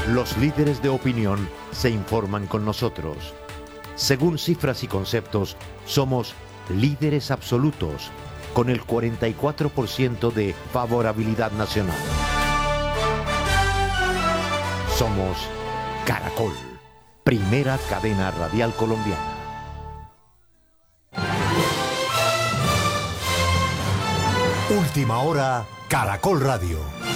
Los líderes de opinión se informan con nosotros. Según cifras y conceptos, somos líderes absolutos, con el 44% de favorabilidad nacional. Somos Caracol, primera cadena radial colombiana. Última hora, Caracol Radio.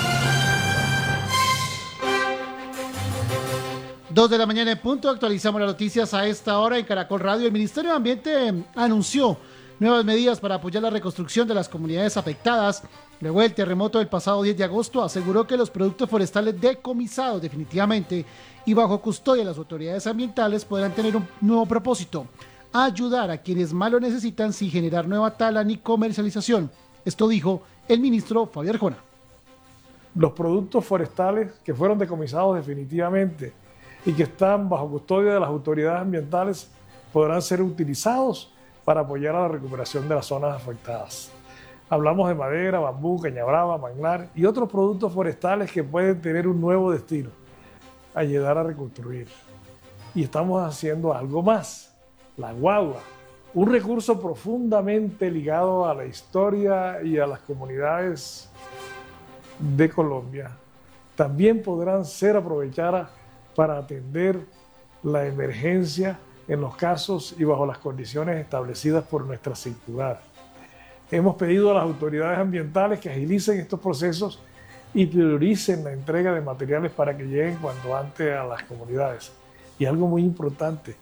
2 de la mañana en punto, actualizamos las noticias a esta hora en Caracol Radio. El Ministerio de Ambiente anunció nuevas medidas para apoyar la reconstrucción de las comunidades afectadas. Luego del terremoto del pasado 10 de agosto, aseguró que los productos forestales decomisados definitivamente y bajo custodia de las autoridades ambientales podrán tener un nuevo propósito: ayudar a quienes más lo necesitan sin generar nueva tala ni comercialización. Esto dijo el ministro Fabián Arjona. Los productos forestales que fueron decomisados definitivamente y que están bajo custodia de las autoridades ambientales podrán ser utilizados para apoyar a la recuperación de las zonas afectadas. Hablamos de madera, bambú, caña brava, manglar y otros productos forestales que pueden tener un nuevo destino, ayudar a reconstruir. Y estamos haciendo algo más: la guagua, un recurso profundamente ligado a la historia y a las comunidades de Colombia. También podrán ser aprovechadas para atender la emergencia en los casos y bajo las condiciones establecidas por nuestra circular. Hemos pedido a las autoridades ambientales que agilicen estos procesos y prioricen la entrega de materiales para que lleguen cuanto antes a las comunidades. Y algo muy importante.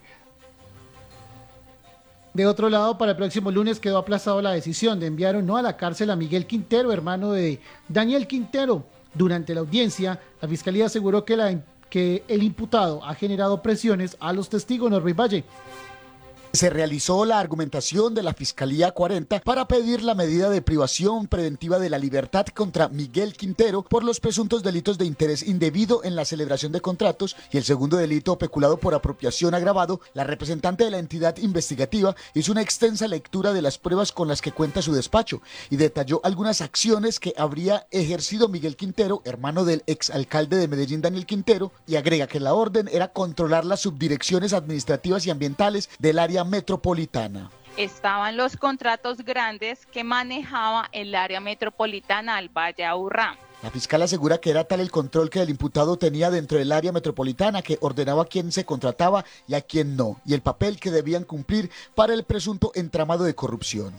De otro lado, para el próximo lunes quedó aplazado la decisión de enviar o no a la cárcel a Miguel Quintero, hermano de Daniel Quintero. Durante la audiencia, la Fiscalía aseguró que el imputado ha generado presiones a los testigos. Norbert Valle. Se realizó la argumentación de la Fiscalía 40 para pedir la medida de privación preventiva de la libertad contra Miguel Quintero por los presuntos delitos de interés indebido en la celebración de contratos y el segundo delito peculado por apropiación agravado. La representante de la entidad investigativa hizo una extensa lectura de las pruebas con las que cuenta su despacho y detalló algunas acciones que habría ejercido Miguel Quintero, hermano del exalcalde de Medellín Daniel Quintero, y agrega que la orden era controlar las subdirecciones administrativas y ambientales del área metropolitana. Estaban los contratos grandes que manejaba el área metropolitana al Valle Aburrá. La fiscal asegura que era tal el control que el imputado tenía dentro del área metropolitana que ordenaba a quién se contrataba y a quién no, y el papel que debían cumplir para el presunto entramado de corrupción.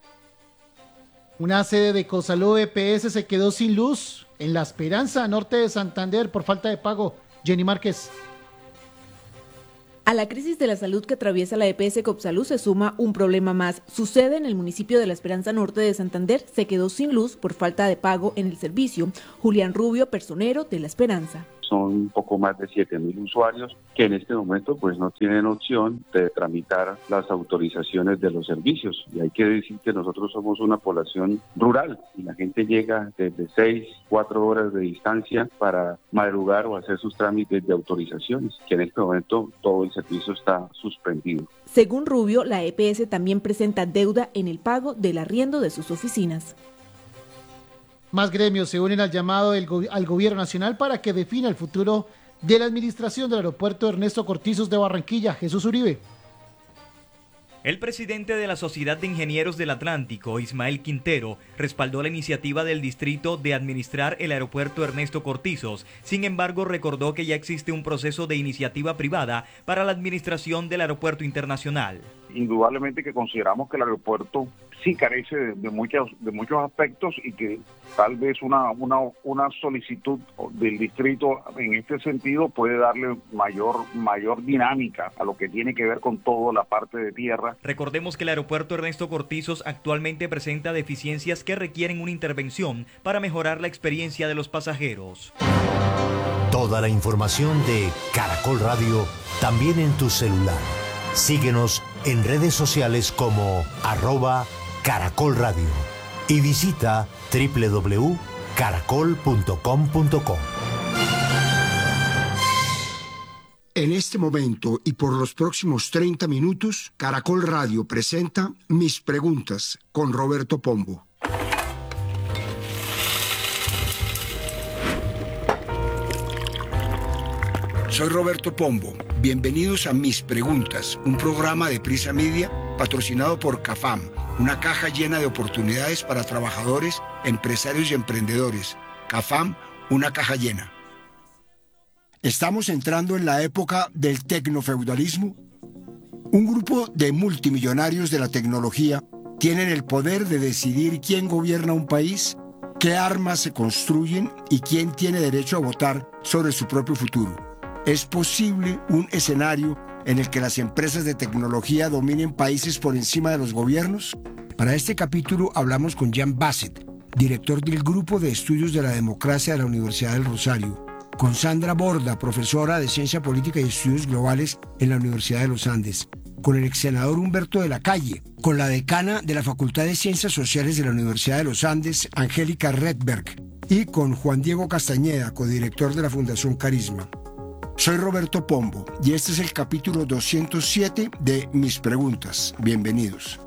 Una sede de Cosalud EPS se quedó sin luz en La Esperanza, norte de Santander, por falta de pago. Jenny Márquez. A la crisis de la salud que atraviesa la EPS Copsalud se suma un problema más. Su sede en el municipio de La Esperanza Norte de Santander se quedó sin luz por falta de pago en el servicio. Julián Rubio, personero de La Esperanza. Son un poco más de 7.000 usuarios que en este momento pues no tienen opción de tramitar las autorizaciones de los servicios. Y hay que decir que nosotros somos una población rural y la gente llega desde 4 horas de distancia para madrugar o hacer sus trámites de autorizaciones, que en este momento todo el servicio está suspendido. Según Rubio, la EPS también presenta deuda en el pago del arriendo de sus oficinas. Más gremios se unen al llamado al gobierno nacional para que defina el futuro de la administración del aeropuerto Ernesto Cortizos de Barranquilla. Jesús Uribe. El presidente de la Sociedad de Ingenieros del Atlántico, Ismael Quintero, respaldó la iniciativa del distrito de administrar el aeropuerto Ernesto Cortizos. Sin embargo, recordó que ya existe un proceso de iniciativa privada para la administración del aeropuerto internacional. Indudablemente que consideramos que el aeropuerto sí carece de muchos aspectos y que tal vez una solicitud del distrito en este sentido puede darle mayor dinámica a lo que tiene que ver con toda la parte de tierra. Recordemos que el aeropuerto Ernesto Cortizos actualmente presenta deficiencias que requieren una intervención para mejorar la experiencia de los pasajeros. Toda la información de Caracol Radio también en tu celular. Síguenos en redes sociales como @Caracol Radio y visita www.caracol.com.co. En este momento y por los próximos 30 minutos, Caracol Radio presenta Mis Preguntas con Roberto Pombo. Soy Roberto Pombo. Bienvenidos a Mis Preguntas, un programa de Prisa Media patrocinado por CAFAM, una caja llena de oportunidades para trabajadores, empresarios y emprendedores. CAFAM, una caja llena. ¿Estamos entrando en la época del tecnofeudalismo? Un grupo de multimillonarios de la tecnología tienen el poder de decidir quién gobierna un país, qué armas se construyen y quién tiene derecho a votar sobre su propio futuro. ¿Es posible un escenario en el que las empresas de tecnología dominen países por encima de los gobiernos? Para este capítulo hablamos con Jan Bassett, director del Grupo de Estudios de la Democracia de la Universidad del Rosario, con Sandra Borda, profesora de Ciencia Política y Estudios Globales en la Universidad de los Andes, con el ex senador Humberto de la Calle, con la decana de la Facultad de Ciencias Sociales de la Universidad de los Andes, Angélica Redberg, y con Juan Diego Castañeda, codirector de la Fundación Carisma. Soy Roberto Pombo y este es el capítulo 207 de Mis Preguntas. Bienvenidos.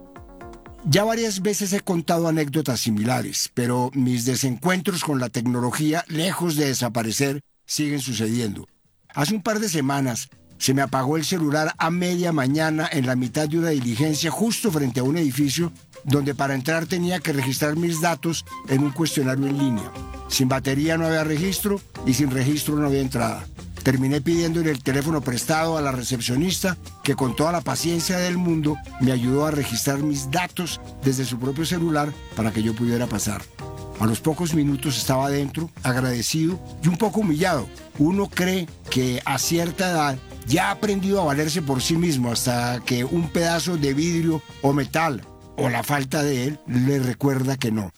Ya varias veces he contado anécdotas similares, pero mis desencuentros con la tecnología, lejos de desaparecer, siguen sucediendo. Hace un par de semanas se me apagó el celular a media mañana en la mitad de una diligencia justo frente a un edificio donde para entrar tenía que registrar mis datos en un cuestionario en línea. Sin batería no había registro y sin registro no había entrada. Terminé pidiéndole el teléfono prestado a la recepcionista que con toda la paciencia del mundo me ayudó a registrar mis datos desde su propio celular para que yo pudiera pasar. A los pocos minutos estaba adentro, agradecido y un poco humillado. Uno cree que a cierta edad ya ha aprendido a valerse por sí mismo hasta que un pedazo de vidrio o metal o la falta de él le recuerda que no.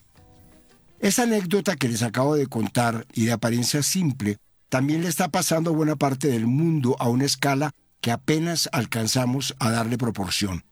Esa anécdota que les acabo de contar y de apariencia simple también le está pasando a buena parte del mundo a una escala que apenas alcanzamos a darle proporción.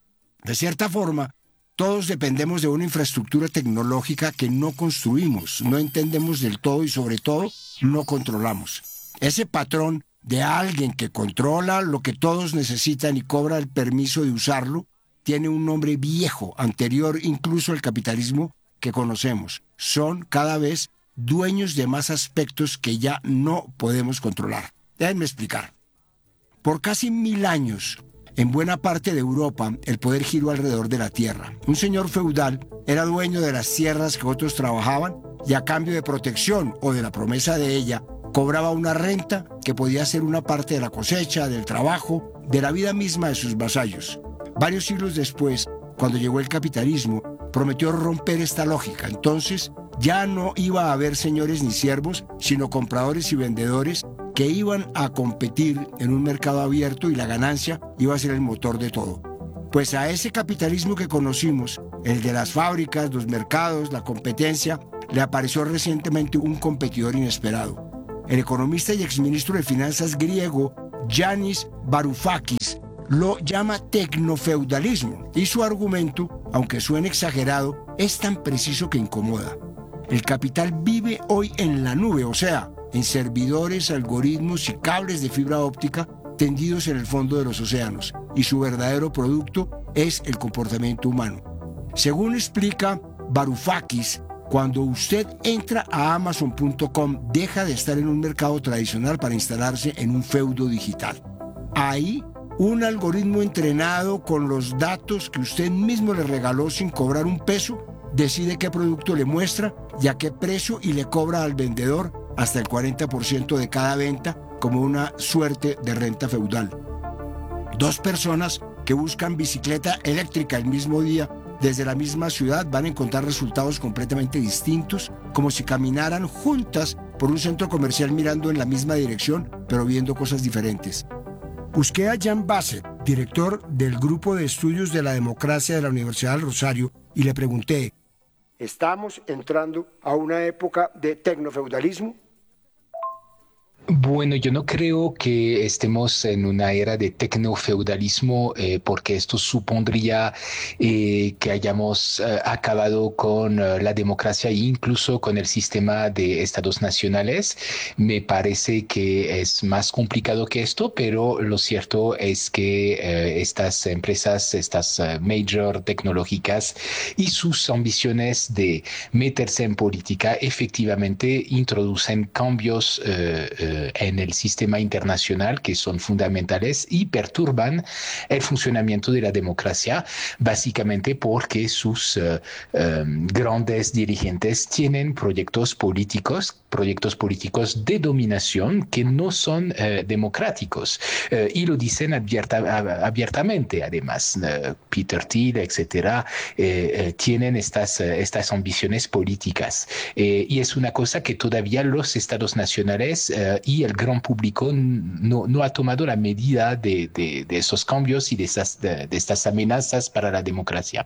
De cierta forma, todos dependemos de una infraestructura tecnológica que no construimos, no entendemos del todo y sobre todo no controlamos. Ese patrón de alguien que controla lo que todos necesitan y cobra el permiso de usarlo tiene un nombre viejo, anterior incluso al capitalismo que conocemos. Son cada vez dueños de más aspectos que ya no podemos controlar. Déjenme explicar. Por casi 1000 años, en buena parte de Europa, el poder giró alrededor de la tierra. Un señor feudal era dueño de las tierras que otros trabajaban y a cambio de protección o de la promesa de ella, cobraba una renta que podía ser una parte de la cosecha, del trabajo, de la vida misma de sus vasallos. Varios siglos después, cuando llegó el capitalismo, prometió romper esta lógica. Entonces, ya no iba a haber señores ni siervos, sino compradores y vendedores que iban a competir en un mercado abierto y la ganancia iba a ser el motor de todo. Pues a ese capitalismo que conocimos, el de las fábricas, los mercados, la competencia, le apareció recientemente un competidor inesperado. El economista y exministro de Finanzas griego, Yanis Varoufakis, lo llama tecnofeudalismo y su argumento, aunque suene exagerado, es tan preciso que incomoda. El capital vive hoy en la nube, o sea, en servidores, algoritmos y cables de fibra óptica tendidos en el fondo de los océanos, y su verdadero producto es el comportamiento humano. Según explica Varoufakis, cuando usted entra a Amazon.com, deja de estar en un mercado tradicional para instalarse en un feudo digital. Ahí, un algoritmo entrenado con los datos que usted mismo le regaló sin cobrar un peso, decide qué producto le muestra y a qué precio y le cobra al vendedor hasta el 40% de cada venta como una suerte de renta feudal. Dos personas que buscan bicicleta eléctrica el mismo día desde la misma ciudad van a encontrar resultados completamente distintos, como si caminaran juntas por un centro comercial mirando en la misma dirección, pero viendo cosas diferentes. Busqué a Jan Bassett, director del Grupo de Estudios de la Democracia de la Universidad del Rosario, y le pregunté, ¿estamos entrando a una época de tecnofeudalismo? Bueno, yo no creo que estemos en una era de tecnofeudalismo porque esto supondría que hayamos acabado con la democracia e incluso con el sistema de estados nacionales. Me parece que es más complicado que esto, pero lo cierto es que estas empresas, estas major tecnológicas y sus ambiciones de meterse en política efectivamente introducen cambios en el sistema internacional que son fundamentales y perturban el funcionamiento de la democracia, básicamente porque sus grandes dirigentes tienen proyectos políticos de dominación que no son democráticos y lo dicen abiertamente. Además, Peter Thiel, etcétera, tienen estas ambiciones políticas y es una cosa que todavía los estados nacionales y el gran público no ha tomado la medida de esos cambios y de estas amenazas para la democracia.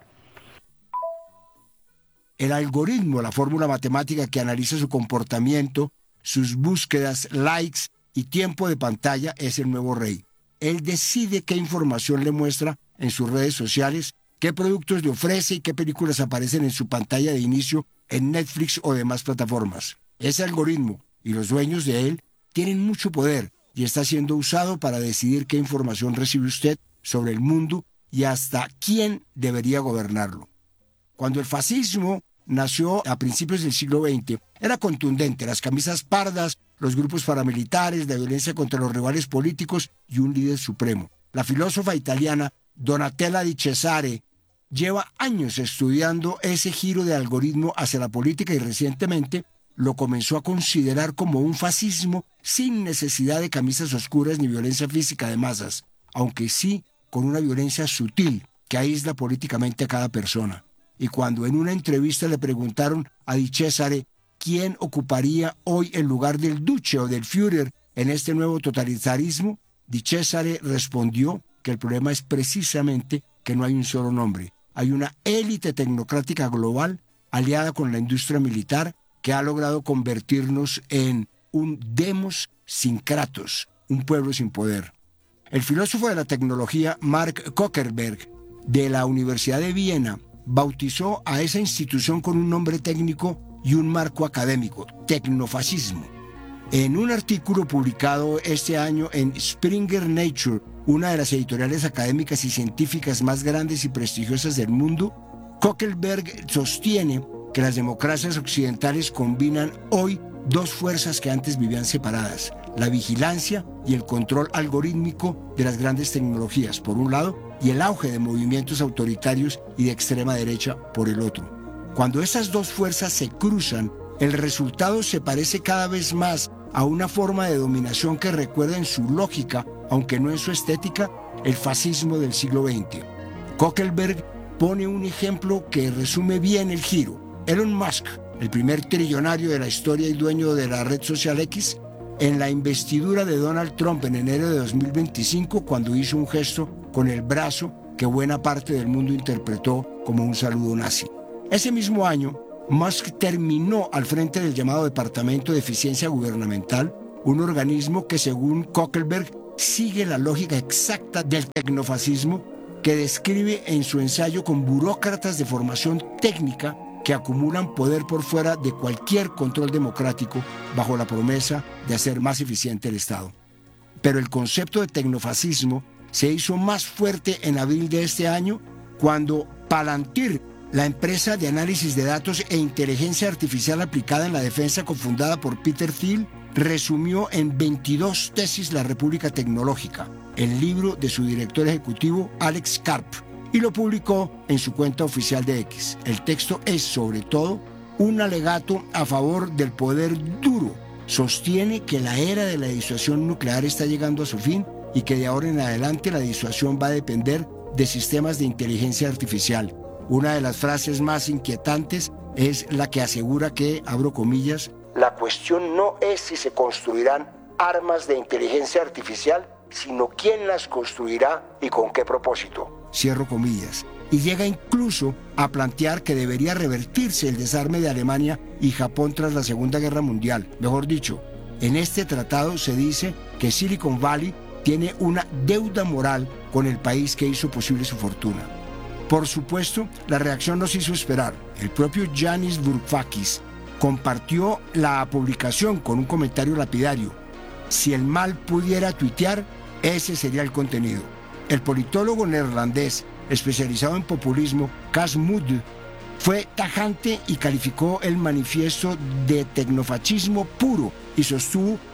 El algoritmo, la fórmula matemática que analiza su comportamiento, sus búsquedas, likes y tiempo de pantalla, es el nuevo rey. Él decide qué información le muestra en sus redes sociales, qué productos le ofrece y qué películas aparecen en su pantalla de inicio en Netflix o demás plataformas. Ese algoritmo y los dueños de él tienen mucho poder y está siendo usado para decidir qué información recibe usted sobre el mundo y hasta quién debería gobernarlo. Cuando el fascismo nació a principios del siglo XX, era contundente: las camisas pardas, los grupos paramilitares, la violencia contra los rivales políticos y un líder supremo. La filósofa italiana Donatella Di Cesare lleva años estudiando ese giro de algoritmo hacia la política y recientemente lo comenzó a considerar como un fascismo sin necesidad de camisas oscuras ni violencia física de masas, aunque sí con una violencia sutil que aísla políticamente a cada persona. Y cuando en una entrevista le preguntaron a Di Cesare quién ocuparía hoy el lugar del Duce o del Führer en este nuevo totalitarismo, Di Cesare respondió que el problema es precisamente que no hay un solo nombre. Hay una élite tecnocrática global aliada con la industria militar que ha logrado convertirnos en un demos sin Kratos, un pueblo sin poder. El filósofo de la tecnología Mark Zuckerberg de la Universidad de Viena bautizó a esa institución con un nombre técnico y un marco académico: tecnofascismo. En un artículo publicado este año en Springer Nature, una de las editoriales académicas y científicas más grandes y prestigiosas del mundo, Zuckerberg sostiene que las democracias occidentales combinan hoy dos fuerzas que antes vivían separadas: la vigilancia y el control algorítmico de las grandes tecnologías, por un lado, y el auge de movimientos autoritarios y de extrema derecha, por el otro. Cuando esas dos fuerzas se cruzan, el resultado se parece cada vez más a una forma de dominación que recuerda en su lógica, aunque no en su estética, el fascismo del siglo XX. Zuckerberg pone un ejemplo que resume bien el giro. Elon Musk, el primer trillonario de la historia y dueño de la red social X, en la investidura de Donald Trump en enero de 2025, cuando hizo un gesto con el brazo que buena parte del mundo interpretó como un saludo nazi. Ese mismo año, Musk terminó al frente del llamado Departamento de Eficiencia Gubernamental, un organismo que, según Zuckerberg, sigue la lógica exacta del tecnofascismo que describe en su ensayo con burócratas de formación técnica que acumulan poder por fuera de cualquier control democrático bajo la promesa de hacer más eficiente el Estado. Pero el concepto de tecnofascismo se hizo más fuerte en abril de este año cuando Palantir, la empresa de análisis de datos e inteligencia artificial aplicada en la defensa cofundada por Peter Thiel, resumió en 22 tesis La República Tecnológica, el libro de su director ejecutivo Alex Karp, y lo publicó en su cuenta oficial de X. El texto es, sobre todo, un alegato a favor del poder duro. Sostiene que la era de la disuasión nuclear está llegando a su fin y que de ahora en adelante la disuasión va a depender de sistemas de inteligencia artificial. Una de las frases más inquietantes es la que asegura que, abro comillas, la cuestión no es si se construirán armas de inteligencia artificial, sino quién las construirá y con qué propósito. Cierro comillas. Y llega incluso a plantear que debería revertirse el desarme de Alemania y Japón tras la Segunda Guerra Mundial. Mejor dicho, en este tratado se dice que Silicon Valley tiene una deuda moral con el país que hizo posible su fortuna. Por supuesto, la reacción nos hizo esperar. El propio Yanis Varoufakis compartió la publicación con un comentario lapidario: si el mal pudiera tuitear, ese sería el contenido. El politólogo neerlandés especializado en populismo, Cas Mudde, fue tajante y calificó el manifiesto de tecnofascismo puro y sostuvo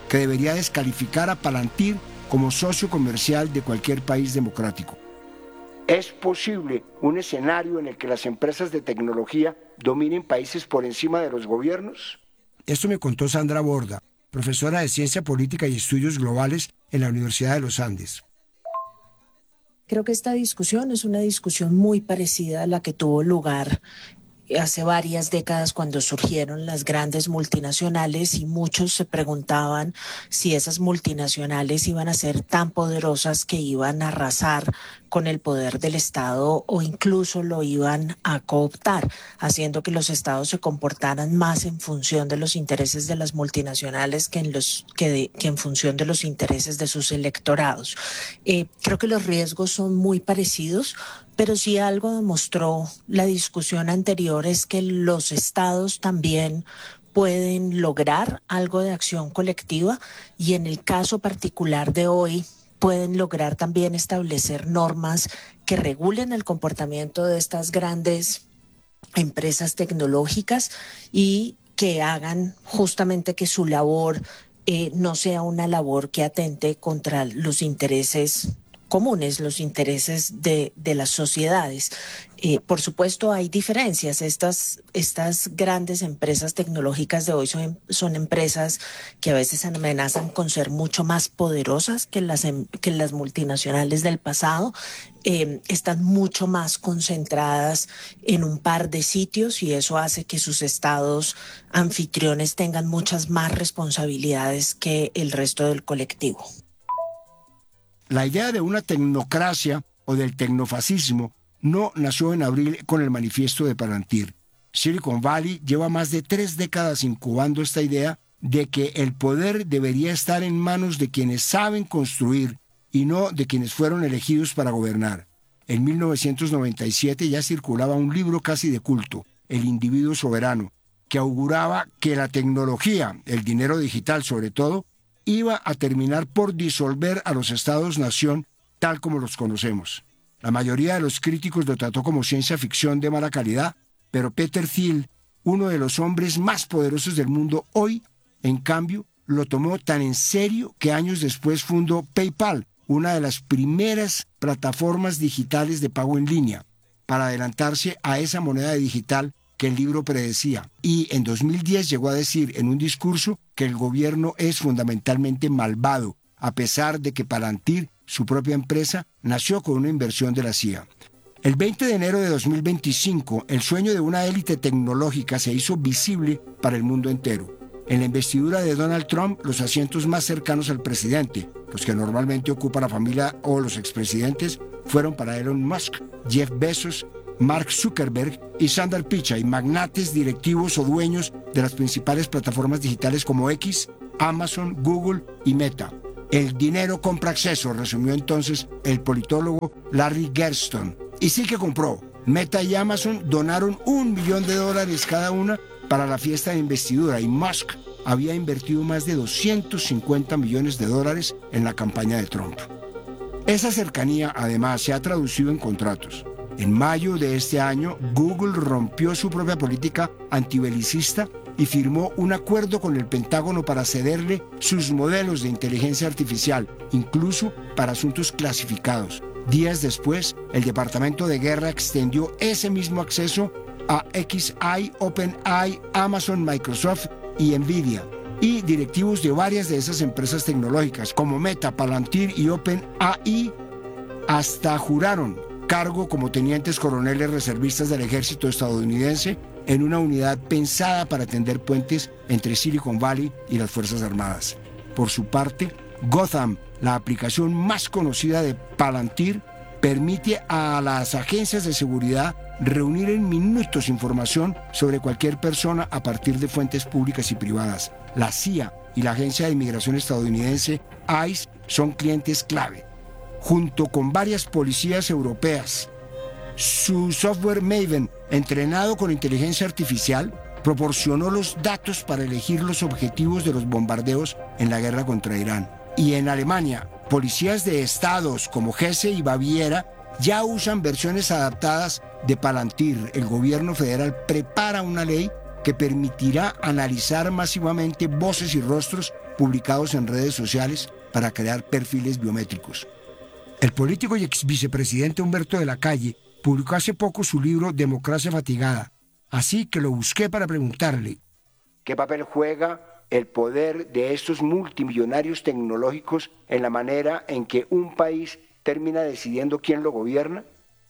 que debería descalificar a Palantir como socio comercial de cualquier país democrático. ¿Es posible un escenario en el que las empresas de tecnología dominen países por encima de los gobiernos? Esto me contó Sandra Borda, profesora de Ciencia Política y Estudios Globales en la Universidad de los Andes. Creo que esta discusión es una discusión muy parecida a la que tuvo lugar hace varias décadas cuando surgieron las grandes multinacionales y muchos se preguntaban si esas multinacionales iban a ser tan poderosas que iban a arrasar con el poder del Estado o incluso lo iban a cooptar, haciendo que los estados se comportaran más en función de los intereses de las multinacionales que en función de los intereses de sus electorados. Creo que los riesgos son muy parecidos, pero si algo demostró la discusión anterior es que los estados también pueden lograr algo de acción colectiva y en el caso particular de hoy pueden lograr también establecer normas que regulen el comportamiento de estas grandes empresas tecnológicas y que hagan justamente que su labor no sea una labor que atente contra los intereses comunes, los intereses de las sociedades. Por supuesto, hay diferencias. Estas grandes empresas tecnológicas de hoy son empresas que a veces amenazan con ser mucho más poderosas que las multinacionales del pasado. Están mucho más concentradas en un par de sitios y eso hace que sus estados anfitriones tengan muchas más responsabilidades que el resto del colectivo. La idea de una tecnocracia o del tecnofascismo no nació en abril con el manifiesto de Palantir. Silicon Valley lleva más de 3 décadas incubando esta idea de que el poder debería estar en manos de quienes saben construir y no de quienes fueron elegidos para gobernar. En 1997 ya circulaba un libro casi de culto, El individuo soberano, que auguraba que la tecnología, el dinero digital sobre todo, iba a terminar por disolver a los estados-nación tal como los conocemos. La mayoría de los críticos lo trató como ciencia ficción de mala calidad, pero Peter Thiel, uno de los hombres más poderosos del mundo hoy, en cambio, lo tomó tan en serio que años después fundó PayPal, una de las primeras plataformas digitales de pago en línea, para adelantarse a esa moneda digital que el libro predecía. Y en 2010 llegó a decir en un discurso que el gobierno es fundamentalmente malvado, a pesar de que Palantir, su propia empresa, nació con una inversión de la CIA. El 20 de enero de 2025, el sueño de una élite tecnológica se hizo visible para el mundo entero. En la investidura de Donald Trump, los asientos más cercanos al presidente, los que normalmente ocupa la familia o los expresidentes, fueron para Elon Musk, Jeff Bezos, Mark Zuckerberg y Sundar Pichai, magnates directivos o dueños de las principales plataformas digitales como X, Amazon, Google y Meta. El dinero compra acceso, resumió entonces el politólogo Larry Gerstone. Y sí que compró. Meta y Amazon donaron $1 millón cada una para la fiesta de investidura y Musk había invertido más de $250 millones en la campaña de Trump. Esa cercanía además se ha traducido en contratos. En mayo de este año, Google rompió su propia política antibelicista y firmó un acuerdo con el Pentágono para cederle sus modelos de inteligencia artificial, incluso para asuntos clasificados. Días después, el Departamento de Guerra extendió ese mismo acceso a XAI, OpenAI, Amazon, Microsoft y Nvidia, y directivos de varias de esas empresas tecnológicas, como Meta, Palantir y OpenAI, hasta juraron cargo como tenientes coroneles reservistas del ejército estadounidense en una unidad pensada para tender puentes entre Silicon Valley y las Fuerzas Armadas. Por su parte, Gotham, la aplicación más conocida de Palantir, permite a las agencias de seguridad reunir en minutos información sobre cualquier persona a partir de fuentes públicas y privadas. La CIA y la Agencia de Inmigración estadounidense, ICE, son clientes clave. Junto con varias policías europeas, su software Maven, entrenado con inteligencia artificial, proporcionó los datos para elegir los objetivos de los bombardeos en la guerra contra Irán. Y en Alemania, policías de estados como Hesse y Baviera ya usan versiones adaptadas de Palantir. El gobierno federal prepara una ley que permitirá analizar masivamente voces y rostros publicados en redes sociales para crear perfiles biométricos. El político y ex vicepresidente Humberto de la Calle publicó hace poco su libro Democracia Fatigada, así que lo busqué para preguntarle: ¿qué papel juega el poder de estos multimillonarios tecnológicos en la manera en que un país termina decidiendo quién lo gobierna?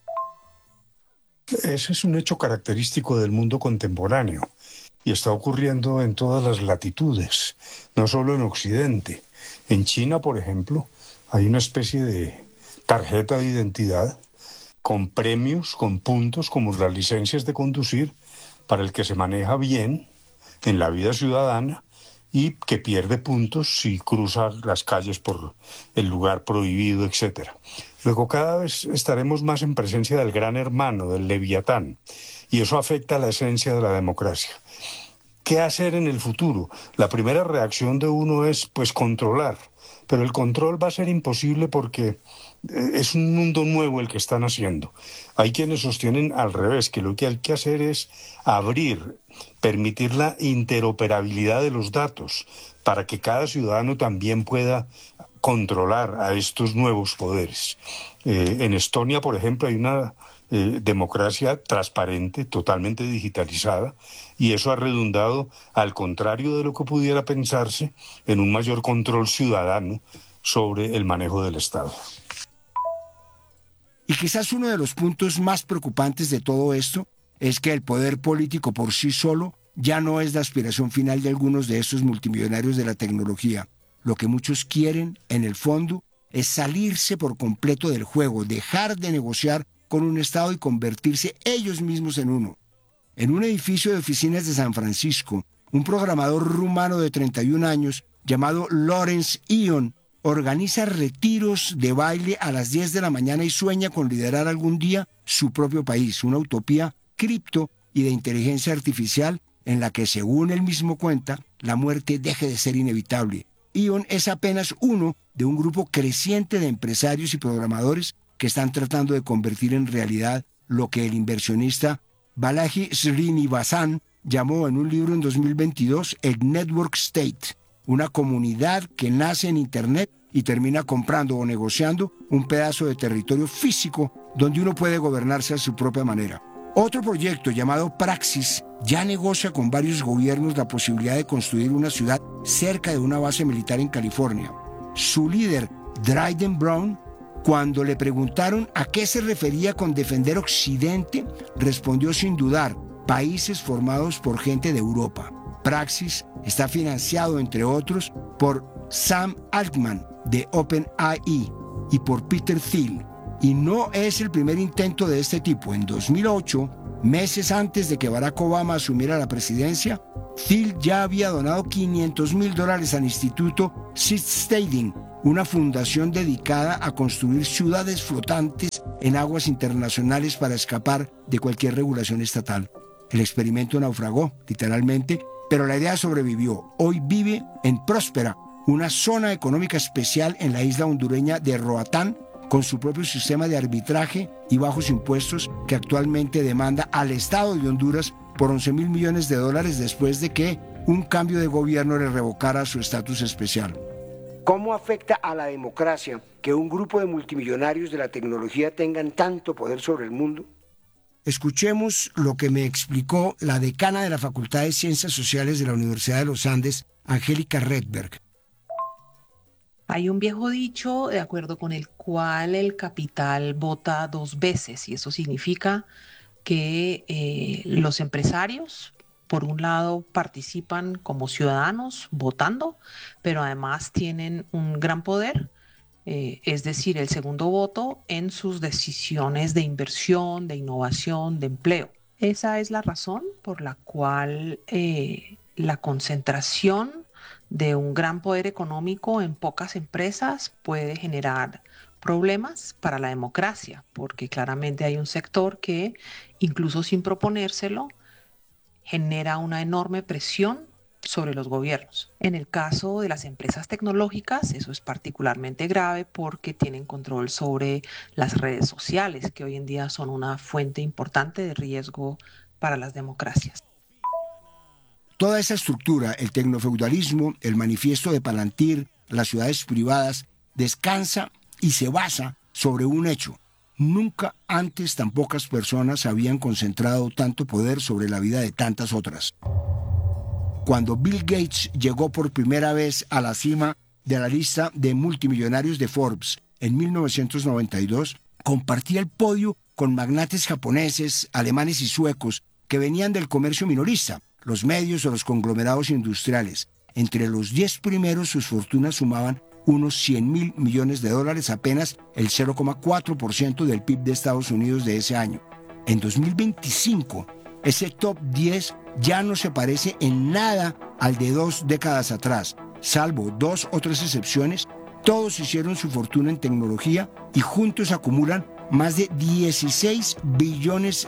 Ese es un hecho característico del mundo contemporáneo y está ocurriendo en todas las latitudes, no solo en Occidente. En China, por ejemplo, hay una especie de tarjeta de identidad con premios, con puntos, como las licencias de conducir, para el que se maneja bien en la vida ciudadana y que pierde puntos si cruza las calles por el lugar prohibido, etc. Luego cada vez estaremos más en presencia del gran hermano, del leviatán, y eso afecta a la esencia de la democracia. ¿Qué hacer en el futuro? La primera reacción de uno es, pues, controlar, pero el control va a ser imposible porque es un mundo nuevo el que están haciendo. Hay quienes sostienen al revés, que lo que hay que hacer es abrir, permitir la interoperabilidad de los datos para que cada ciudadano también pueda controlar a estos nuevos poderes. En Estonia, por ejemplo, hay una democracia transparente, totalmente digitalizada, y eso ha redundado, al contrario de lo que pudiera pensarse, en un mayor control ciudadano sobre el manejo del Estado. Y quizás uno de los puntos más preocupantes de todo esto es que el poder político por sí solo ya no es la aspiración final de algunos de estos multimillonarios de la tecnología. Lo que muchos quieren, en el fondo, es salirse por completo del juego, dejar de negociar con un Estado y convertirse ellos mismos en uno. En un edificio de oficinas de San Francisco, un programador rumano de 31 años llamado Lawrence Ion organiza retiros de baile a las 10 de la mañana y sueña con liderar algún día su propio país, una utopía cripto y de inteligencia artificial en la que, según él mismo cuenta, la muerte deje de ser inevitable. Ion es apenas uno de un grupo creciente de empresarios y programadores que están tratando de convertir en realidad lo que el inversionista Balaji Srinivasan llamó en un libro en 2022 el Network State, una comunidad que nace en Internet y termina comprando o negociando un pedazo de territorio físico donde uno puede gobernarse a su propia manera. Otro proyecto llamado Praxis ya negocia con varios gobiernos la posibilidad de construir una ciudad cerca de una base militar en California. Su líder, Dryden Brown, cuando le preguntaron a qué se refería con defender Occidente, respondió sin dudar: países formados por gente de Europa. Praxis está financiado, entre otros, por Sam Altman de OpenAI y por Peter Thiel. Y no es el primer intento de este tipo. En 2008, meses antes de que Barack Obama asumiera la presidencia, Thiel ya había donado $500,000 al Instituto Seasteading, una fundación dedicada a construir ciudades flotantes en aguas internacionales para escapar de cualquier regulación estatal. El experimento naufragó, literalmente, pero la idea sobrevivió. Hoy vive en Próspera, una zona económica especial en la isla hondureña de Roatán, con su propio sistema de arbitraje y bajos impuestos que actualmente demanda al Estado de Honduras por $11,000 millones después de que un cambio de gobierno le revocara su estatus especial. ¿Cómo afecta a la democracia que un grupo de multimillonarios de la tecnología tengan tanto poder sobre el mundo? Escuchemos lo que me explicó la decana de la Facultad de Ciencias Sociales de la Universidad de los Andes, Angélica Redberg. Hay un viejo dicho de acuerdo con el cual el capital vota dos veces, y eso significa que los empresarios, por un lado, participan como ciudadanos votando, pero además tienen un gran poder, es decir, el segundo voto en sus decisiones de inversión, de innovación, de empleo. Esa es la razón por la cual la concentración de un gran poder económico en pocas empresas puede generar problemas para la democracia, porque claramente hay un sector que, incluso sin proponérselo, genera una enorme presión sobre los gobiernos. En el caso de las empresas tecnológicas, eso es particularmente grave porque tienen control sobre las redes sociales, que hoy en día son una fuente importante de riesgo para las democracias. Toda esa estructura, el tecnofeudalismo, el manifiesto de Palantir, las ciudades privadas, descansa y se basa sobre un hecho. Nunca antes tan pocas personas habían concentrado tanto poder sobre la vida de tantas otras. Cuando Bill Gates llegó por primera vez a la cima de la lista de multimillonarios de Forbes en 1992, compartía el podio con magnates japoneses, alemanes y suecos que venían del comercio minorista, los medios o los conglomerados industriales. Entre los 10 primeros sus fortunas sumaban unos $100.000 millones, apenas el 0,4% del PIB de Estados Unidos de ese año. En 2025, ese top 10 ya no se parece en nada al de 2 décadas atrás. Salvo 2 o 3 excepciones, todos hicieron su fortuna en tecnología y juntos acumulan más de $16 billones,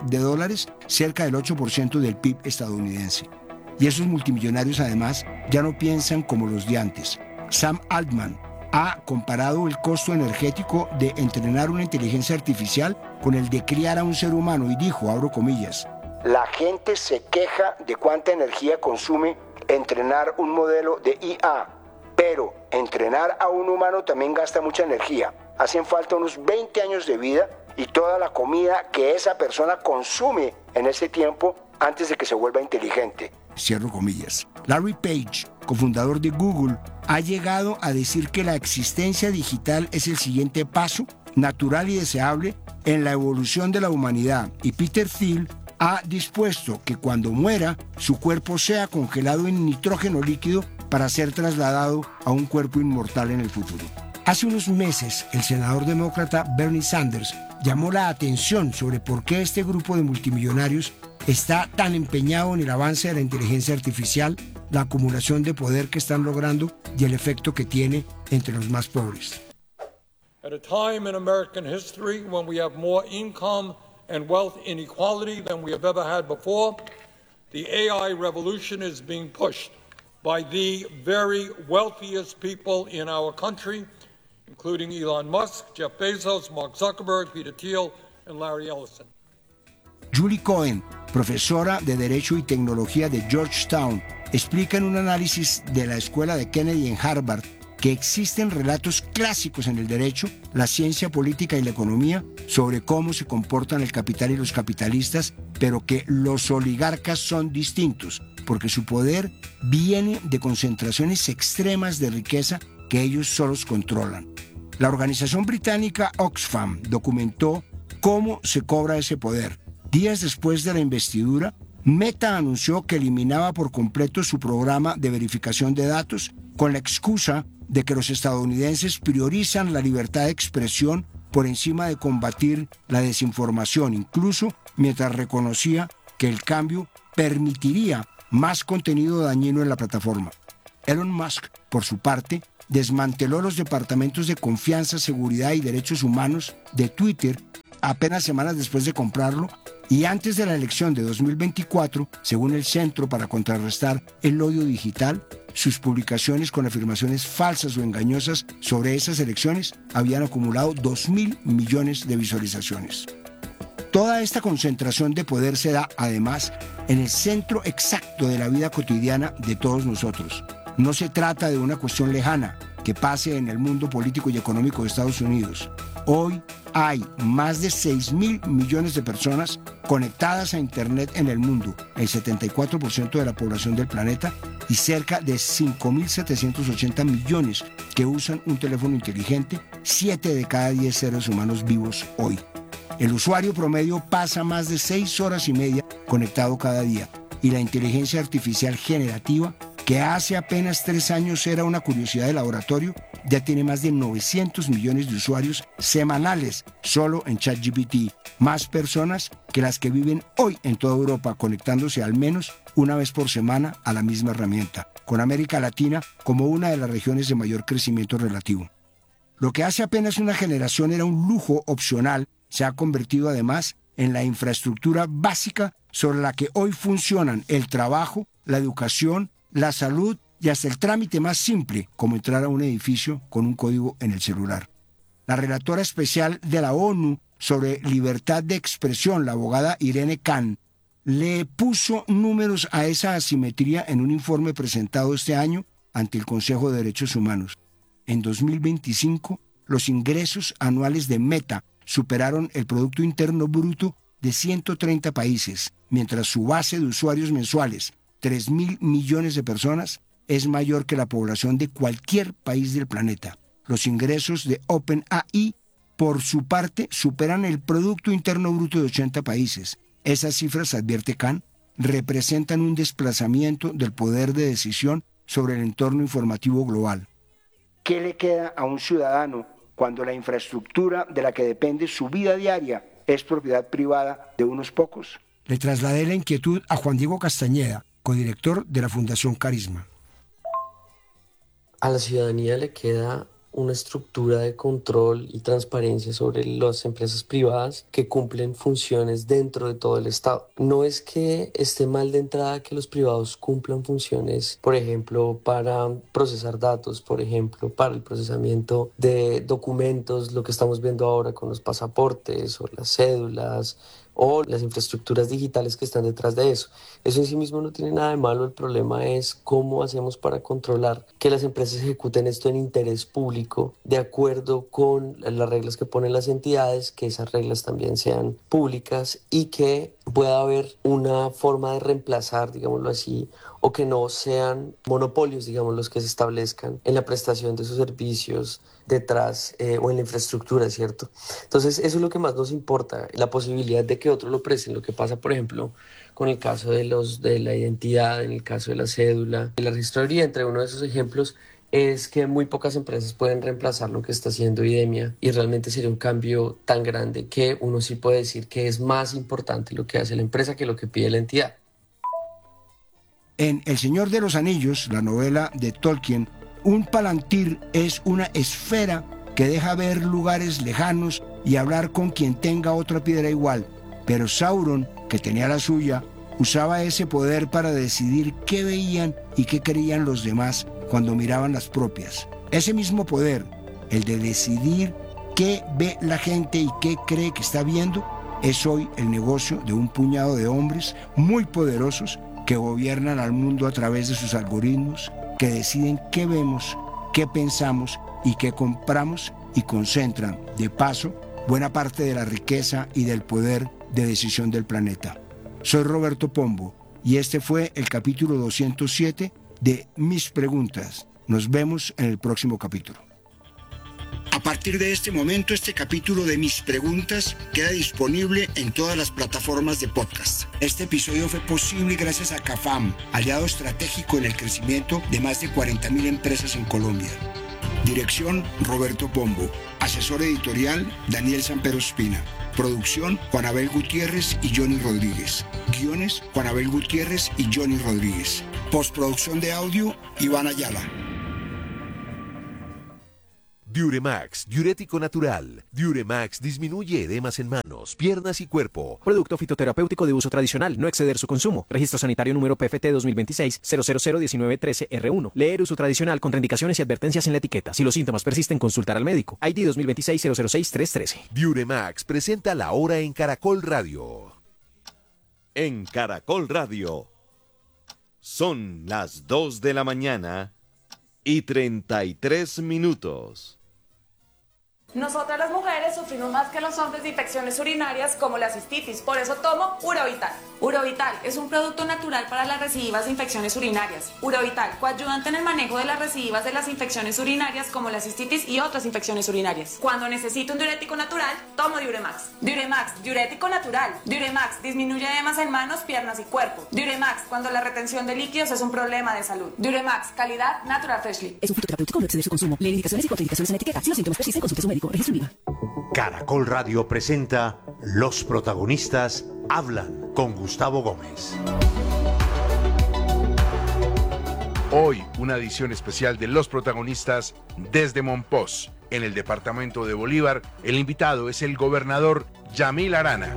cerca del 8% del PIB estadounidense. Y esos multimillonarios además ya no piensan como los de antes. Sam Altman ha comparado el costo energético de entrenar una inteligencia artificial con el de criar a un ser humano y dijo, abro comillas, la gente se queja de cuánta energía consume entrenar un modelo de IA, pero entrenar a un humano también gasta mucha energía. Hacen falta unos 20 años de vida y toda la comida que esa persona consume en ese tiempo antes de que se vuelva inteligente. Cierro comillas. Larry Page, cofundador de Google, ha llegado a decir que la existencia digital es el siguiente paso, natural y deseable, en la evolución de la humanidad. Y Peter Thiel ha dispuesto que cuando muera, su cuerpo sea congelado en nitrógeno líquido para ser trasladado a un cuerpo inmortal en el futuro. Hace unos meses, el senador demócrata Bernie Sanders llamó la atención sobre por qué este grupo de multimillonarios está tan empeñado en el avance de la inteligencia artificial, la acumulación de poder que están logrando y el efecto que tiene entre los más pobres. At a time in American history when we have more income and wealth inequality than we have ever had before, the AI revolution is being pushed by the very wealthiest people in our country, including Elon Musk, Jeff Bezos, Mark Zuckerberg, Peter Thiel, and Larry Ellison. Julie Cohen, profesora de Derecho y Tecnología de Georgetown, explica en un análisis de la Escuela de Kennedy en Harvard que existen relatos clásicos en el derecho, la ciencia política y la economía sobre cómo se comportan el capital y los capitalistas, pero que los oligarcas son distintos, porque su poder viene de concentraciones extremas de riqueza que ellos solos controlan. La organización británica Oxfam documentó cómo se cobra ese poder. Días después de la investidura, Meta anunció que eliminaba por completo su programa de verificación de datos con la excusa de que los estadounidenses priorizan la libertad de expresión por encima de combatir la desinformación, incluso mientras reconocía que el cambio permitiría más contenido dañino en la plataforma. Elon Musk, por su parte, desmanteló los departamentos de confianza, seguridad y derechos humanos de Twitter apenas semanas después de comprarlo y antes de la elección de 2024, según el Centro para Contrarrestar el Odio Digital, sus publicaciones con afirmaciones falsas o engañosas sobre esas elecciones habían acumulado 2.000 millones de visualizaciones. Toda esta concentración de poder se da, además, en el centro exacto de la vida cotidiana de todos nosotros. No se trata de una cuestión lejana que pase en el mundo político y económico de Estados Unidos. Hoy hay más de 6.000 millones de personas conectadas a Internet en el mundo, el 74% de la población del planeta, y cerca de 5.780 millones que usan un teléfono inteligente, 7 de cada 10 seres humanos vivos hoy. El usuario promedio pasa más de 6 horas y media conectado cada día, y la inteligencia artificial generativa, que hace apenas 3 años era una curiosidad de laboratorio, ya tiene más de 900 millones de usuarios semanales solo en ChatGPT, más personas que las que viven hoy en toda Europa conectándose al menos una vez por semana a la misma herramienta, con América Latina como una de las regiones de mayor crecimiento relativo. Lo que hace apenas una generación era un lujo opcional, se ha convertido además en la infraestructura básica sobre la que hoy funcionan el trabajo, la educación, la salud y hasta el trámite más simple, como entrar a un edificio con un código en el celular. La relatora especial de la ONU sobre libertad de expresión, la abogada Irene Khan, le puso números a esa asimetría en un informe presentado este año ante el Consejo de Derechos Humanos. En 2025, los ingresos anuales de Meta superaron el Producto Interno Bruto de 130 países, mientras su base de usuarios mensuales, 3.000 millones de personas, es mayor que la población de cualquier país del planeta. Los ingresos de OpenAI, por su parte, superan el Producto Interno Bruto de 80 países. Esas cifras, advierte Khan, representan un desplazamiento del poder de decisión sobre el entorno informativo global. ¿Qué le queda a un ciudadano cuando la infraestructura de la que depende su vida diaria es propiedad privada de unos pocos? Le trasladé la inquietud a Juan Diego Castañeda, codirector de la Fundación Carisma. A la ciudadanía le queda una estructura de control y transparencia sobre las empresas privadas que cumplen funciones dentro de todo el Estado. No es que esté mal de entrada que los privados cumplan funciones, por ejemplo, para procesar datos, por ejemplo, para el procesamiento de documentos, lo que estamos viendo ahora con los pasaportes o las cédulas, o las infraestructuras digitales que están detrás de eso. Eso en sí mismo no tiene nada de malo, el problema es cómo hacemos para controlar que las empresas ejecuten esto en interés público, de acuerdo con las reglas que ponen las entidades, que esas reglas también sean públicas y que pueda haber una forma de reemplazar, digámoslo así, o que no sean monopolios, digamos, los que se establezcan en la prestación de sus servicios detrás o en la infraestructura, ¿cierto? Entonces, eso es lo que más nos importa, la posibilidad de que otros lo presten. Lo que pasa, por ejemplo, con el caso de la identidad, en el caso de la cédula, de la registraduría, entre uno de esos ejemplos, es que muy pocas empresas pueden reemplazar lo que está haciendo IDEMIA y realmente sería un cambio tan grande que uno sí puede decir que es más importante lo que hace la empresa que lo que pide la entidad. En El Señor de los Anillos, la novela de Tolkien, un palantir es una esfera que deja ver lugares lejanos y hablar con quien tenga otra piedra igual. Pero Sauron, que tenía la suya, usaba ese poder para decidir qué veían y qué creían los demás cuando miraban las propias. Ese mismo poder, el de decidir qué ve la gente y qué cree que está viendo, es hoy el negocio de un puñado de hombres muy poderosos que gobiernan al mundo a través de sus algoritmos, que deciden qué vemos, qué pensamos y qué compramos y concentran, de paso, buena parte de la riqueza y del poder de decisión del planeta. Soy Roberto Pombo y este fue el capítulo 207 de Mis Preguntas. Nos vemos en el próximo capítulo. A partir de este momento, este capítulo de Mis Preguntas queda disponible en todas las plataformas de podcast. Este episodio fue posible gracias a CAFAM, aliado estratégico en el crecimiento de más de 40.000 empresas en Colombia. Dirección, Roberto Pombo. Asesor editorial, Daniel Sampero Espina. Producción, Juan Abel Gutiérrez y Johnny Rodríguez. Guiones, Juan Abel Gutiérrez y Johnny Rodríguez. Postproducción de audio, Iván Ayala. Diuremax, diurético natural. Diuremax disminuye edemas en manos, piernas y cuerpo. Producto fitoterapéutico de uso tradicional, no exceder su consumo. Registro sanitario número PFT 2026-0001913R1. Leer uso tradicional, contraindicaciones y advertencias en la etiqueta. Si los síntomas persisten, consultar al médico. ID 2026-006-313. Diuremax presenta La Hora en Caracol Radio. En Caracol Radio. Son las 2 de la mañana y 33 minutos. Nosotras las mujeres sufrimos más que los hombres de infecciones urinarias como la cistitis, por eso tomo Urovital. Urovital es un producto natural para las recidivas de infecciones urinarias. Urovital, coayudante en el manejo de las recidivas de las infecciones urinarias como la cistitis y otras infecciones urinarias. Cuando necesito un diurético natural, tomo Diuremax. Diuremax, diurético natural. Diuremax, disminuye edemas en manos, piernas y cuerpo. Diuremax, cuando la retención de líquidos es un problema de salud. Diuremax, calidad Natural Freshly. Es un fitoterapéutico, no exceder su consumo. Lee indicaciones y contraindicaciones en la etiqueta. Si los síntomas persisten, consulte a su médico. Registro IVA. Caracol Radio presenta Los protagonistas hablan con Gustavo Gómez. Hoy, una edición especial de Los protagonistas desde Monpós, en el departamento de Bolívar. El invitado es el gobernador Yamil Arana.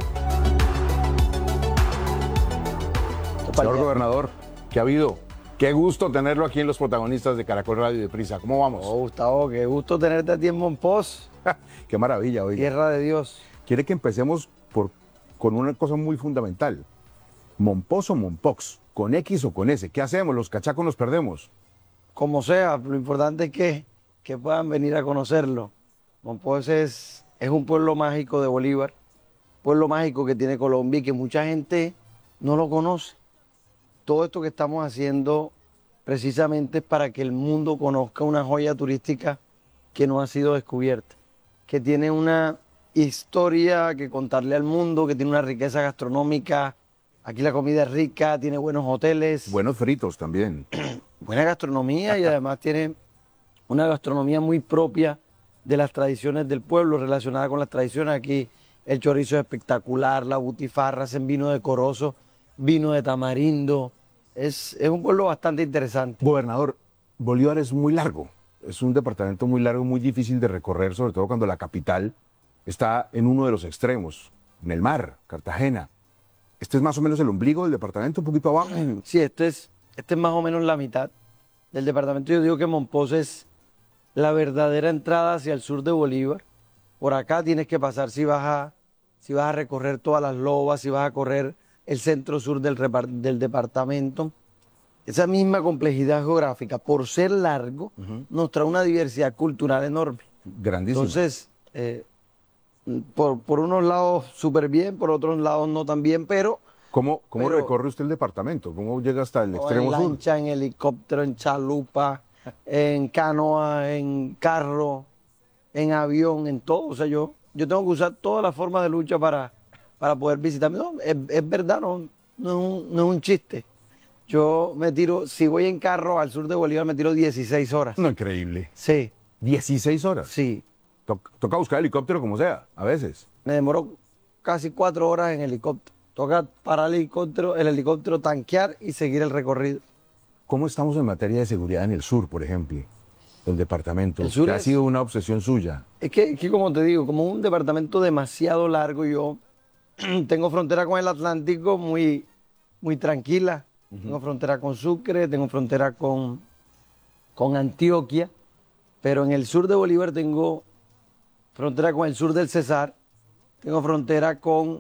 Señor gobernador, ¿qué ha habido? Qué gusto tenerlo aquí en Los protagonistas de Caracol Radio y de Prisa. ¿Cómo vamos? Oh, Gustavo, qué gusto tenerte aquí en Monpós. Qué maravilla hoy. Tierra de Dios. Quiere que empecemos con una cosa muy fundamental. ¿Mompox o Mompox? ¿Con X o con S? ¿Qué hacemos? ¿Los cachacos nos perdemos? Como sea, lo importante es que puedan venir a conocerlo. Mompox es un pueblo mágico de Bolívar, pueblo mágico que tiene Colombia y que mucha gente no lo conoce. Todo esto que estamos haciendo precisamente es para que el mundo conozca una joya turística que no ha sido descubierta, que tiene una historia que contarle al mundo, que tiene una riqueza gastronómica. Aquí la comida es rica, tiene buenos hoteles. Buenos fritos también. Buena gastronomía y además tiene una gastronomía muy propia de las tradiciones del pueblo, relacionada con las tradiciones. Aquí el chorizo es espectacular, la butifarra, hacen vino de corozo, vino de tamarindo. Es un pueblo bastante interesante. Gobernador, Bolívar es muy largo. Es un departamento muy largo, muy difícil de recorrer, sobre todo cuando la capital está en uno de los extremos, en el mar, Cartagena. ¿Este es más o menos el ombligo del departamento, un poquito abajo? Sí, este es más o menos la mitad del departamento. Yo digo que Mompox es la verdadera entrada hacia el sur de Bolívar. Por acá tienes que pasar si vas a recorrer todas las lobas, si vas a correr el centro sur del departamento. Esa misma complejidad geográfica, por ser largo, nos trae una diversidad cultural enorme. Grandísimo. Entonces, por unos lados súper bien, por otros lados no tan bien, pero... ¿Cómo recorre usted el departamento? ¿Cómo llega hasta el extremo sur? En lancha, en helicóptero, en chalupa, en canoa, en carro, en avión, en todo. O sea, yo tengo que usar todas las formas de lucha para poder visitarme. No, es verdad, no es un chiste. Yo me tiro, si voy en carro al sur de Bolívar, me tiro 16 horas. No, increíble. Sí. ¿16 horas? Sí. Toca buscar helicóptero como sea, a veces. Me demoro casi 4 horas en helicóptero. Toca parar el helicóptero, tanquear y seguir el recorrido. ¿Cómo estamos en materia de seguridad en el sur, por ejemplo? El departamento. El sur ha sido una obsesión suya. Es que, como te digo, como un departamento demasiado largo, yo tengo frontera con el Atlántico muy, muy tranquila. Tengo frontera con Sucre, tengo frontera con Antioquia, pero en el sur de Bolívar tengo frontera con el sur del Cesar, tengo frontera con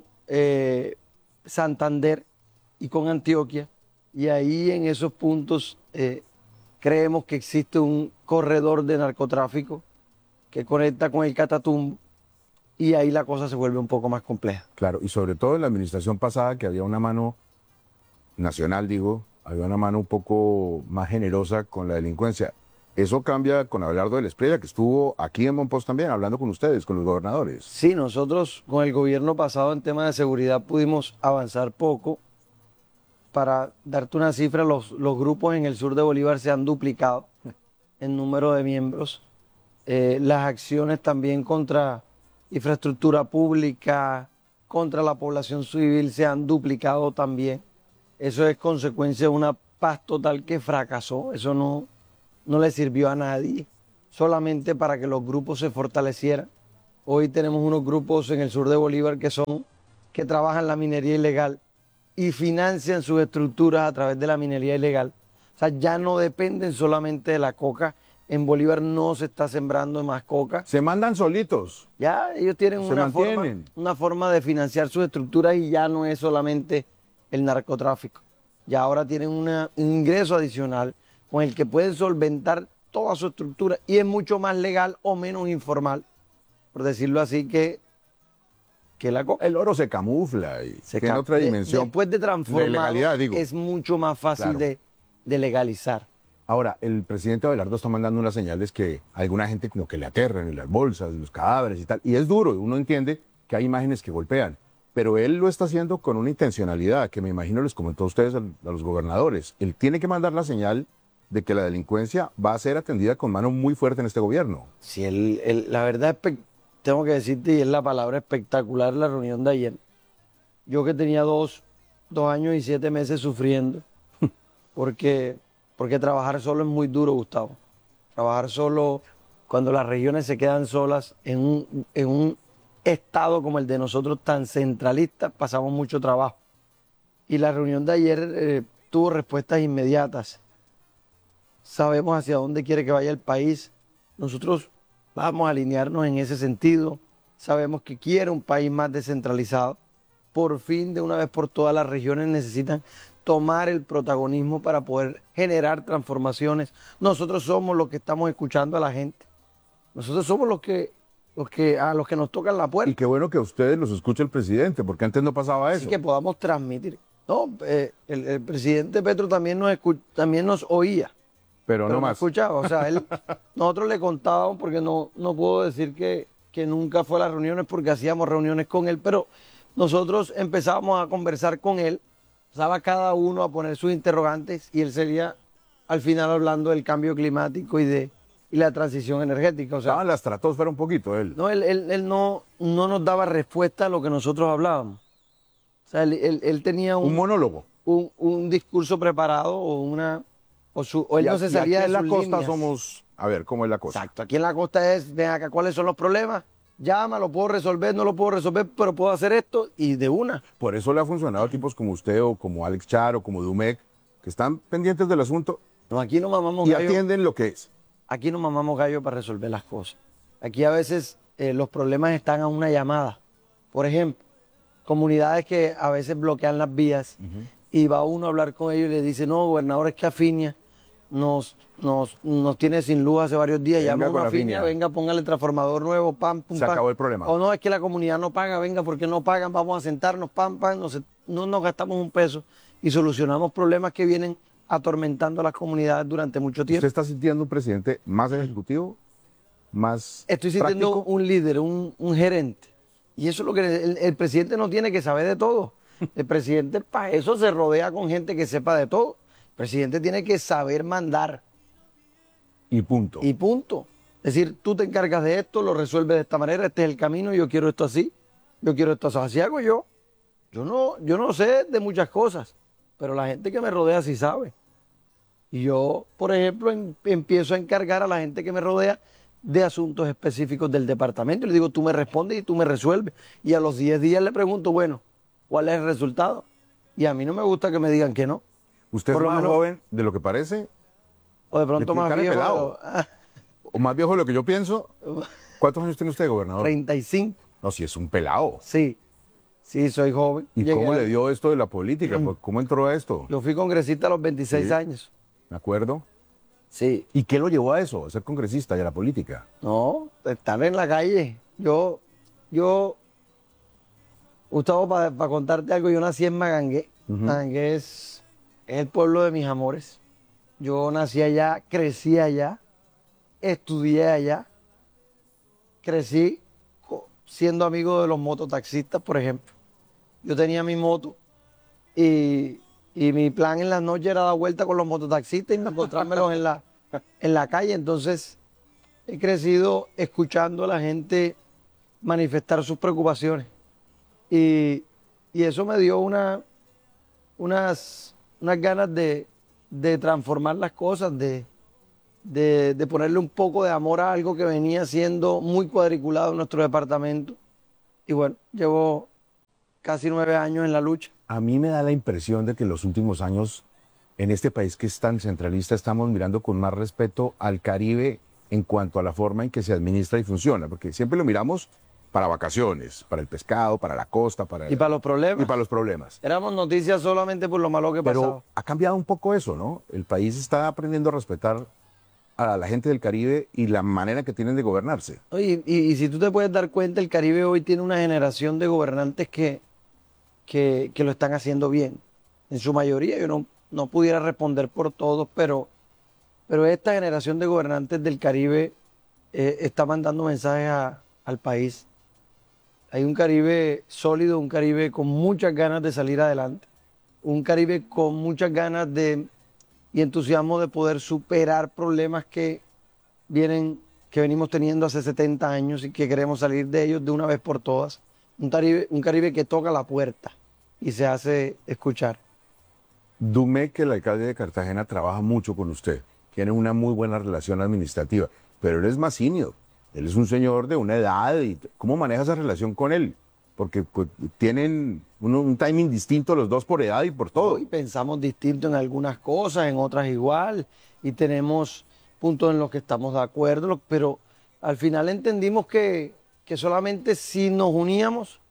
Santander y con Antioquia, y ahí en esos puntos creemos que existe un corredor de narcotráfico que conecta con el Catatumbo, y ahí la cosa se vuelve un poco más compleja. Claro, y sobre todo en la administración pasada, que había una mano nacional, había una mano un poco más generosa con la delincuencia. Eso cambia con Abelardo del Espriella, que estuvo aquí en Mompox también, hablando con ustedes, con los gobernadores. Sí, nosotros con el gobierno pasado en temas de seguridad pudimos avanzar poco. Para darte una cifra, los grupos en el sur de Bolívar se han duplicado en número de miembros. Las acciones también contra infraestructura pública, contra la población civil se han duplicado también. Eso es consecuencia de una paz total que fracasó. Eso no le sirvió a nadie, solamente para que los grupos se fortalecieran. Hoy tenemos unos grupos en el sur de Bolívar que trabajan la minería ilegal y financian sus estructuras a través de la minería ilegal. O sea, ya no dependen solamente de la coca. En Bolívar no se está sembrando más coca. Se mandan solitos. Ya ellos tienen una forma de financiar sus estructuras y ya no es solamente el narcotráfico. Ya ahora tienen un ingreso adicional con el que pueden solventar toda su estructura y es mucho más legal o menos informal, por decirlo así, que la coca. El oro se camufla y tiene otra dimensión. Después de transformar, es mucho más fácil de legalizar. Ahora, el presidente Abelardo está mandando unas señales que a alguna gente como que le aterran en las bolsas, los cadáveres y tal. Y es duro, uno entiende que hay imágenes que golpean. Pero él lo está haciendo con una intencionalidad que me imagino les comentó a ustedes, a los gobernadores. Él tiene que mandar la señal de que la delincuencia va a ser atendida con mano muy fuerte en este gobierno. Sí, la verdad tengo que decirte, y es la palabra espectacular, la reunión de ayer. Yo que tenía 2 años y 7 meses sufriendo, porque trabajar solo es muy duro, Gustavo. Trabajar solo, cuando las regiones se quedan solas en un estado como el de nosotros tan centralista, pasamos mucho trabajo. Y la reunión de ayer tuvo respuestas inmediatas. Sabemos hacia dónde quiere que vaya el país. Nosotros vamos a alinearnos en ese sentido. Sabemos que quiere un país más descentralizado. por fin, de una vez por todas, las regiones necesitan tomar el protagonismo para poder generar transformaciones. Nosotros somos los que estamos escuchando a la gente. Nosotros somos los que nos tocan la puerta. Y qué bueno que a ustedes los escuche el presidente, porque antes no pasaba eso. Así que podamos transmitir. No, el presidente Petro también nos oía. Pero no más. Escuchaba, o sea, nosotros le contábamos, porque no puedo decir que nunca fue a las reuniones, porque hacíamos reuniones con él, pero nosotros empezábamos a conversar con él, empezaba cada uno a poner sus interrogantes y él sería al final hablando del cambio climático y la transición energética. O sea, la estratosfera un poquito él. No, él no nos daba respuesta a lo que nosotros hablábamos. O sea, él tenía un monólogo. Un discurso preparado o él no se salía de sus líneas. En la costa somos... A ver, ¿cómo es la cosa? Exacto, aquí en la costa es, ven acá, ¿cuáles son los problemas? Llama, lo puedo resolver, no lo puedo resolver, pero puedo hacer esto y de una. Por eso le ha funcionado a tipos como usted o como Alex Char o como Dumec, que están pendientes del asunto. No, aquí no mamamos gallo. Y atienden lo que es. Aquí no mamamos gallo para resolver las cosas. Aquí a veces los problemas están a una llamada. Por ejemplo, comunidades que a veces bloquean las vías y va uno a hablar con ellos y le dice, no, gobernador, es que Afinia nos tiene sin luz hace varios días, llama a Afinia, venga, póngale transformador nuevo, pam, pum, se acabó el problema. O no, es que la comunidad no paga, venga, porque no pagan, vamos a sentarnos, pam, no nos gastamos un peso y solucionamos problemas que vienen atormentando a las comunidades durante mucho tiempo. ¿Usted está sintiendo un presidente más ejecutivo, más Estoy sintiendo práctico? Un líder, un gerente. Y eso es lo que el presidente no tiene que saber de todo. El presidente para eso se rodea con gente que sepa de todo. El presidente tiene que saber mandar. Y punto. Y punto. Es decir, tú te encargas de esto, lo resuelves de esta manera, este es el camino, yo quiero esto así, yo quiero esto así. Así hago yo. Yo no sé de muchas cosas, pero la gente que me rodea sí sabe. Y yo, por ejemplo, empiezo a encargar a la gente que me rodea de asuntos específicos del departamento. Y le digo, tú me respondes y tú me resuelves. Y a los 10 días le pregunto, bueno, ¿cuál es el resultado? Y a mí no me gusta que me digan que no. ¿Usted es más joven de lo que parece? O de pronto más viejo. O más viejo de lo que yo pienso. ¿Cuántos años tiene usted, gobernador? 35. No, si es un pelado. Sí, soy joven. ¿Y cómo le dio esto de la política? ¿Cómo entró a esto? Yo fui congresista a los 26 años. ¿Me acuerdo? Sí. ¿Y qué lo llevó a eso, a ser congresista y a la política? No, estar en la calle. Yo Gustavo, para contarte algo, yo nací en Magangué. Magangué es el pueblo de mis amores. Yo nací allá, crecí allá, estudié allá, crecí siendo amigo de los mototaxistas, por ejemplo. Yo tenía mi moto y mi plan en las noches era dar vuelta con los mototaxistas y encontrármelos en la calle. Entonces he crecido escuchando a la gente manifestar sus preocupaciones y eso me dio unas ganas de transformar las cosas, de ponerle un poco de amor a algo que venía siendo muy cuadriculado en nuestro departamento. Y bueno, llevo casi 9 años en la lucha. A mí me da la impresión de que en los últimos años, en este país que es tan centralista, estamos mirando con más respeto al Caribe en cuanto a la forma en que se administra y funciona, porque siempre lo miramos para vacaciones, para el pescado, para la costa, y para los problemas. Y para los problemas. Éramos noticias solamente por lo malo que pasaba. Pero ha cambiado un poco eso, ¿no? El país está aprendiendo a respetar a la gente del Caribe y la manera que tienen de gobernarse. Y si tú te puedes dar cuenta, el Caribe hoy tiene una generación de gobernantes que lo están haciendo bien. En su mayoría, yo no pudiera responder por todos, pero esta generación de gobernantes del Caribe está mandando mensajes al país. Hay un Caribe sólido, un Caribe con muchas ganas de salir adelante, un Caribe con muchas ganas y entusiasmo de poder superar problemas que venimos teniendo hace 70 años y que queremos salir de ellos de una vez por todas. Un Caribe que toca la puerta y se hace escuchar. Dumec, el alcalde de Cartagena, trabaja mucho con usted. Tiene una muy buena relación administrativa, pero él es más senior. Él es un señor de una edad. Y ¿cómo maneja esa relación con él? Porque pues, tienen un timing distinto los dos por edad y por todo. Y pensamos distinto en algunas cosas, en otras igual, y tenemos puntos en los que estamos de acuerdo, pero al final entendimos que solamente si nos uníamos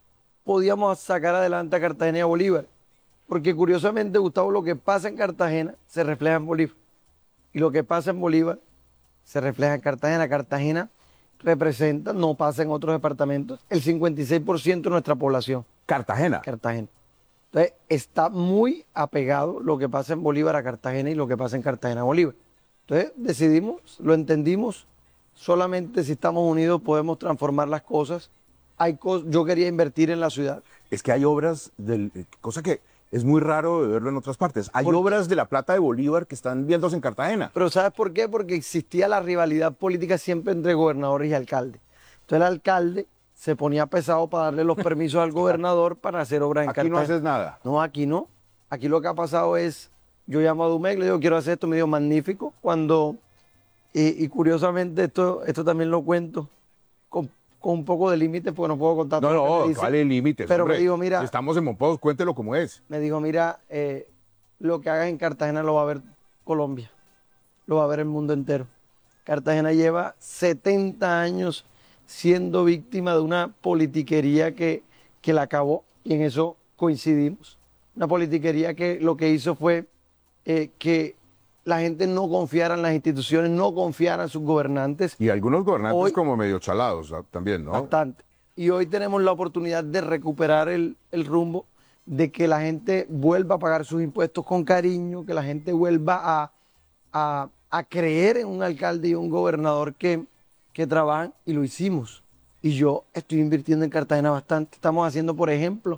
podíamos sacar adelante a Cartagena y a Bolívar. Porque curiosamente, Gustavo, lo que pasa en Cartagena se refleja en Bolívar. Y lo que pasa en Bolívar se refleja en Cartagena. Cartagena representa, no pasa en otros departamentos, el 56% de nuestra población. Cartagena. Cartagena. Entonces, está muy apegado lo que pasa en Bolívar a Cartagena y lo que pasa en Cartagena a Bolívar. Entonces, decidimos, lo entendimos, solamente si estamos unidos podemos transformar las cosas. Yo quería invertir en la ciudad. Es que hay obras, cosa que es muy raro de verlo en otras partes. Hay obras de la plata de Bolívar que están viéndose en Cartagena. Pero ¿sabes por qué? Porque existía la rivalidad política siempre entre gobernadores y alcaldes. Entonces el alcalde se ponía pesado para darle los permisos al gobernador para hacer obras en Cartagena. Aquí no haces nada. No, aquí no. Aquí lo que ha pasado es, yo llamo a Dumec, le digo, quiero hacer esto, me dijo, magnífico. Y curiosamente, esto también lo cuento con un poco de límite, porque no puedo contar todo lo que dice. Vale límites. Pero hombre. me dijo, mira... Si estamos en Monpós, cuéntelo como es. Me dijo, mira, lo que hagas en Cartagena lo va a ver Colombia, lo va a ver el mundo entero. Cartagena lleva 70 años siendo víctima de una politiquería que la acabó, y en eso coincidimos. Una politiquería que lo que hizo fue que la gente no confiara en las instituciones, no confiara en sus gobernantes. Y algunos gobernantes como medio chalados también, ¿no? Bastante. Y hoy tenemos la oportunidad de recuperar el rumbo, de que la gente vuelva a pagar sus impuestos con cariño, que la gente vuelva a creer en un alcalde y un gobernador que trabajan, y lo hicimos. Y yo estoy invirtiendo en Cartagena bastante. Estamos haciendo, por ejemplo,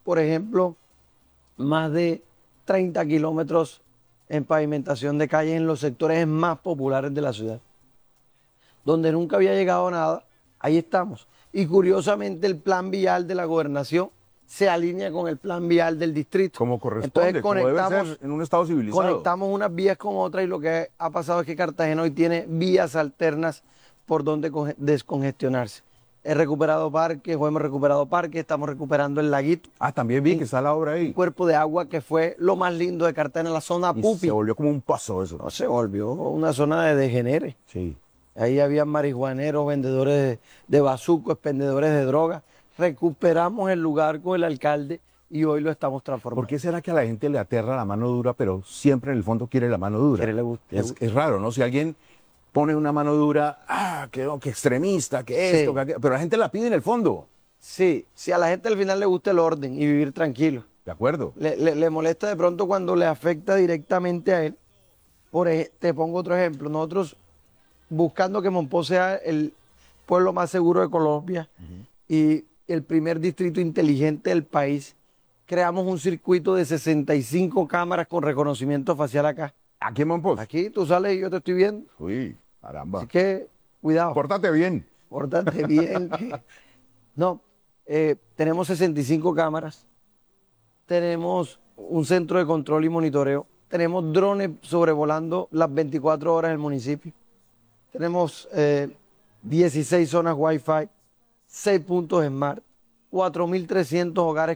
más de 30 kilómetros en pavimentación de calles en los sectores más populares de la ciudad. Donde nunca había llegado nada, ahí estamos. Y curiosamente el plan vial de la gobernación se alinea con el plan vial del distrito. Como corresponde, como debe ser en un estado civilizado. Conectamos unas vías con otras, y lo que ha pasado es que Cartagena hoy tiene vías alternas por donde descongestionarse. He recuperado parques, o hemos recuperado parques, estamos recuperando el laguito. Ah, también vi que está la obra ahí. Un cuerpo de agua que fue lo más lindo de Cartagena, la zona Pupi. Se volvió como un pozo eso. No, se volvió una zona de degenere. Sí. Ahí había marihuaneros, vendedores de bazucos, vendedores de drogas. Recuperamos el lugar con el alcalde y hoy lo estamos transformando. ¿Por qué será que a la gente le aterra la mano dura, pero siempre en el fondo quiere la mano dura? Es raro, ¿no? Si alguien pone una mano dura, que extremista, que esto, que aquello, pero la gente la pide en el fondo. Sí, si a la gente al final le gusta el orden y vivir tranquilo. De acuerdo. Le molesta de pronto cuando le afecta directamente a él. Te pongo otro ejemplo. Nosotros, buscando que Monpós sea el pueblo más seguro de Colombia y el primer distrito inteligente del país, creamos un circuito de 65 cámaras con reconocimiento facial acá. ¿Aquí en Monpós? Aquí, tú sales y yo te estoy viendo. Uy, caramba. Así que, cuidado. Pórtate bien. Pórtate bien. No, tenemos 65 cámaras, tenemos un centro de control y monitoreo, tenemos drones sobrevolando las 24 horas del municipio, tenemos 16 zonas Wi-Fi, 6 puntos Smart, 4.300 hogares